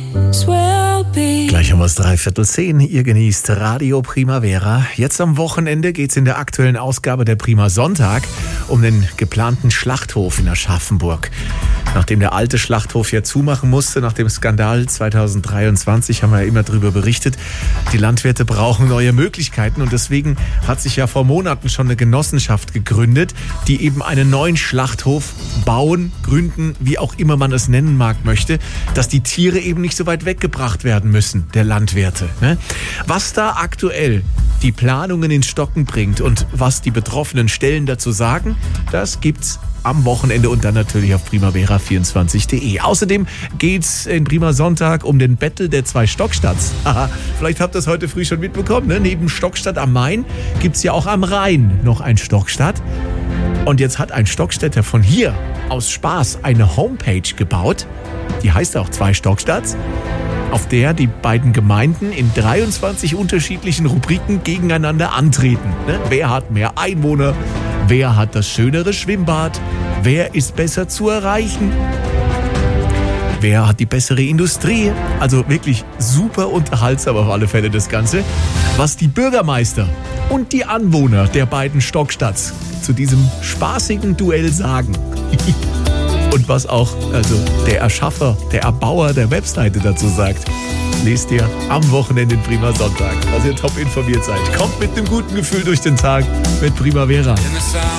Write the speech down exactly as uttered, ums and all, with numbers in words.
Gleich um was dreiviertel zehn. Ihr genießt Radio Primavera. Jetzt am Wochenende geht es in der aktuellen Ausgabe der Prima Sonntag um den geplanten Schlachthof in Aschaffenburg. Nachdem der alte Schlachthof ja zumachen musste, nach dem Skandal zweitausenddreiundzwanzig, haben wir ja immer darüber berichtet, die Landwirte brauchen neue Möglichkeiten und deswegen hat sich ja vor Monaten schon eine Genossenschaft gegründet, die eben einen neuen Schlachthof bauen, gründen, wie auch immer man es nennen mag möchte, dass die Tiere eben nicht so weit weggebracht werden müssen, der Landwirte. Ne? Was da aktuell die Planungen ins Stocken bringt und was die betroffenen Stellen dazu sagen, das gibt's am Wochenende und dann natürlich auf primavera vierundzwanzig punkt de. Außerdem geht's in Prima Sonntag um den Battle der zwei Stockstadts. Aha, vielleicht habt ihr das heute früh schon mitbekommen. Ne? Neben Stockstadt am Main gibt's ja auch am Rhein noch ein Stockstadt. Und jetzt hat ein Stockstädter von hier aus Spaß eine Homepage gebaut. Die heißt auch zwei Stockstadts, auf der die beiden Gemeinden in dreiundzwanzig unterschiedlichen Rubriken gegeneinander antreten. Ne? Wer hat mehr Einwohner? Wer hat das schönere Schwimmbad? Wer ist besser zu erreichen? Wer hat die bessere Industrie? Also wirklich super unterhaltsam auf alle Fälle das Ganze. Was die Bürgermeister und die Anwohner der beiden Stockstadts zu diesem spaßigen Duell sagen. Und was auch also der Erschaffer, der Erbauer der Webseite dazu sagt, lest ihr am Wochenende in Prima Sonntag, dass ihr top informiert seid. Kommt mit einem guten Gefühl durch den Tag mit Primavera.